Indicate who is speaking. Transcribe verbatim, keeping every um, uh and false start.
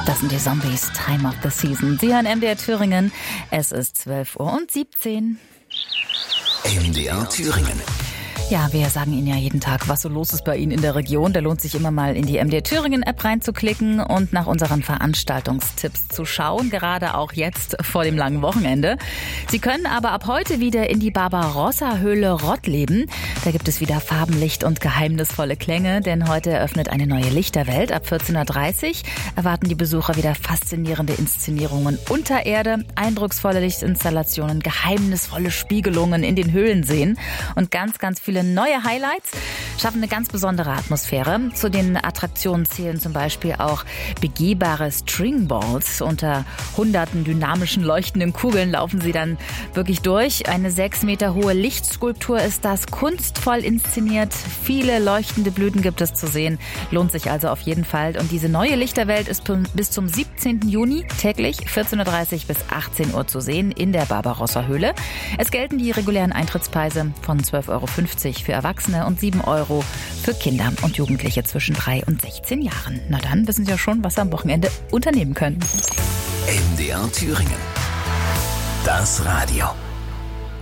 Speaker 1: Das sind die Zombies, Time of the Season. Sie hören M D R Thüringen. Es ist zwölf Uhr und siebzehn.
Speaker 2: M D R Thüringen.
Speaker 1: Ja, wir sagen Ihnen ja jeden Tag, was so los ist bei Ihnen in der Region. Da lohnt sich immer mal in die M D R Thüringen-App reinzuklicken und nach unseren Veranstaltungstipps zu schauen, gerade auch jetzt vor dem langen Wochenende. Sie können aber ab heute wieder in die Barbarossa-Höhle Rottleben. Da gibt es wieder Farbenlicht und geheimnisvolle Klänge, denn heute eröffnet eine neue Lichterwelt. Ab vierzehn Uhr dreißig erwarten die Besucher wieder faszinierende Inszenierungen unter Erde, eindrucksvolle Lichtinstallationen, geheimnisvolle Spiegelungen in den Höhlenseen und ganz, ganz viele neue Highlights schaffen eine ganz besondere Atmosphäre. Zu den Attraktionen zählen zum Beispiel auch begehbare Stringballs. Unter hunderten dynamischen leuchtenden Kugeln laufen sie dann wirklich durch. Eine sechs Meter hohe Lichtskulptur ist das, kunstvoll inszeniert. Viele leuchtende Blüten gibt es zu sehen. Lohnt sich also auf jeden Fall. Und diese neue Lichterwelt ist bis zum siebzehnten Juni täglich vierzehn Uhr dreißig bis achtzehn Uhr zu sehen in der Barbarossa-Höhle. Es gelten die regulären Eintrittspreise von zwölf Euro fünfzig für Erwachsene und sieben Euro für Kinder und Jugendliche zwischen drei und sechzehn Jahren. Na dann wissen Sie ja schon, was Sie am Wochenende unternehmen können.
Speaker 2: M D R Thüringen. Das Radio.